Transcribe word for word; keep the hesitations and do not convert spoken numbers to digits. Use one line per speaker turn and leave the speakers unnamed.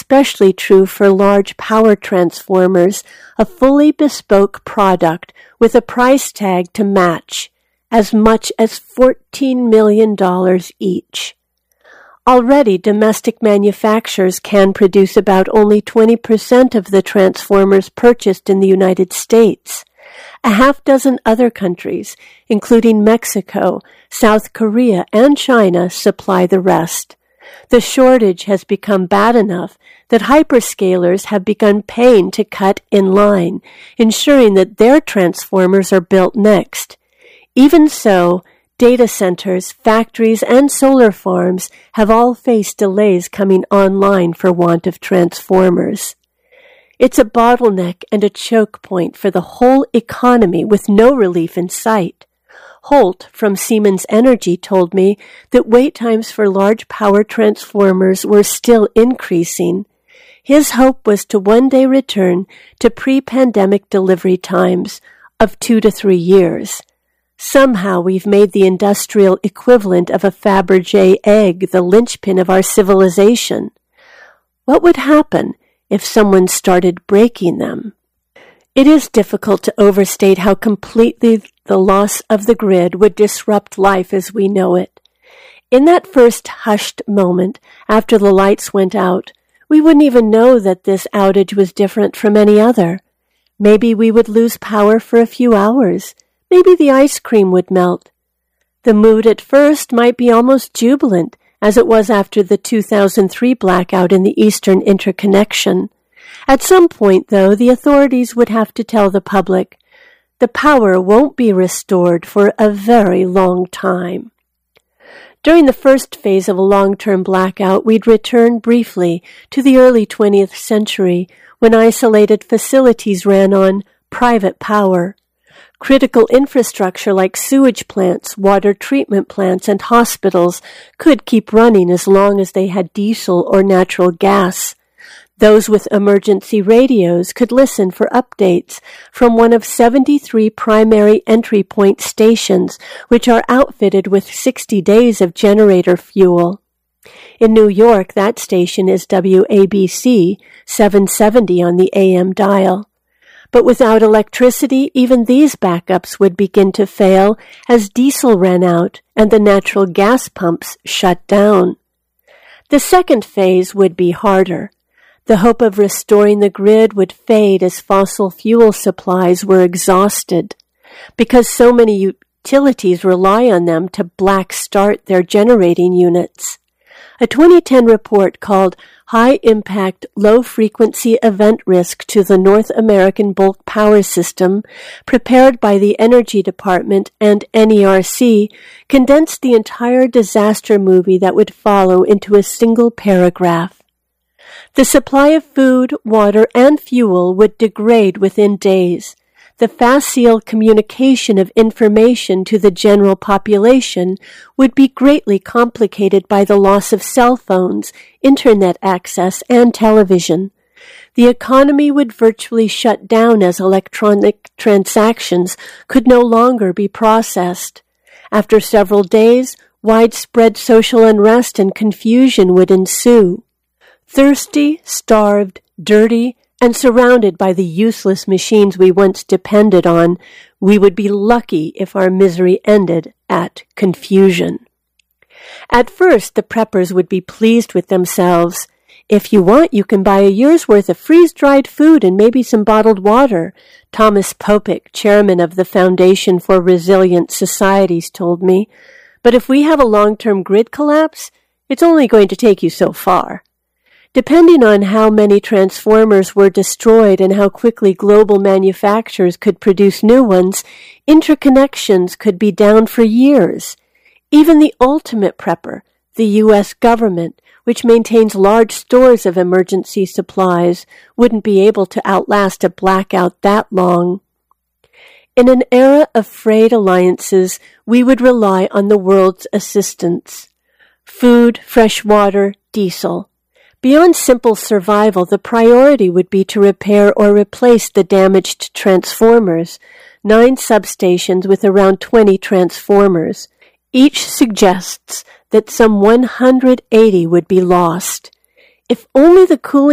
especially true for large power transformers, a fully bespoke product with a price tag to match, as much as fourteen million dollars each. Already, domestic manufacturers can produce about only twenty percent of the transformers purchased in the United States. A half dozen other countries, including Mexico, South Korea, and China, supply the rest. The shortage has become bad enough that hyperscalers have begun paying to cut in line, ensuring that their transformers are built next. Even so, data centers, factories, and solar farms have all faced delays coming online for want of transformers. It's a bottleneck and a choke point for the whole economy with no relief in sight. Holt from Siemens Energy told me that wait times for large power transformers were still increasing. His hope was to one day return to pre-pandemic delivery times of two to three years. Somehow we've made the industrial equivalent of a Fabergé egg the linchpin of our civilization. What would happen if someone started breaking them? It is difficult to overstate how completely the loss of the grid would disrupt life as we know it. In that first hushed moment after the lights went out, we wouldn't even know that this outage was different from any other. Maybe we would lose power for a few hours. Maybe the ice cream would melt. The mood at first might be almost jubilant, as it was after the two thousand three blackout in the Eastern Interconnection. At some point, though, the authorities would have to tell the public, the power won't be restored for a very long time. During the first phase of a long-term blackout, we'd return briefly to the early twentieth century when isolated facilities ran on private power. Critical infrastructure like sewage plants, water treatment plants, and hospitals could keep running as long as they had diesel or natural gas. Those with emergency radios could listen for updates from one of seventy-three primary entry point stations, which are outfitted with sixty days of generator fuel. In New York, that station is W A B C seven seventy on the A M dial. But without electricity, even these backups would begin to fail as diesel ran out and the natural gas pumps shut down. The second phase would be harder. The hope of restoring the grid would fade as fossil fuel supplies were exhausted. Because so many utilities rely on them to black start their generating units. A twenty ten report called High Impact Low Frequency Event Risk to the North American Bulk Power System, prepared by the Energy Department and N E R C, condensed the entire disaster movie that would follow into a single paragraph. The supply of food, water, and fuel would degrade within days. The facile communication of information to the general population would be greatly complicated by the loss of cell phones, internet access, and television. The economy would virtually shut down as electronic transactions could no longer be processed. After several days, widespread social unrest and confusion would ensue. Thirsty, starved, dirty, and surrounded by the useless machines we once depended on, we would be lucky if our misery ended at confusion. At first, the preppers would be pleased with themselves. If you want, you can buy a year's worth of freeze-dried food and maybe some bottled water, Thomas Popick, chairman of the Foundation for Resilient Societies, told me. But if we have a long-term grid collapse, it's only going to take you so far. Depending on how many transformers were destroyed and how quickly global manufacturers could produce new ones, interconnections could be down for years. Even the ultimate prepper, the U S government, which maintains large stores of emergency supplies, wouldn't be able to outlast a blackout that long. In an era of frayed alliances, we would rely on the world's assistance. Food, fresh water, diesel. Beyond simple survival, the priority would be to repair or replace the damaged transformers, nine substations with around twenty transformers. Each suggests that some one hundred eighty would be lost. If only the cooling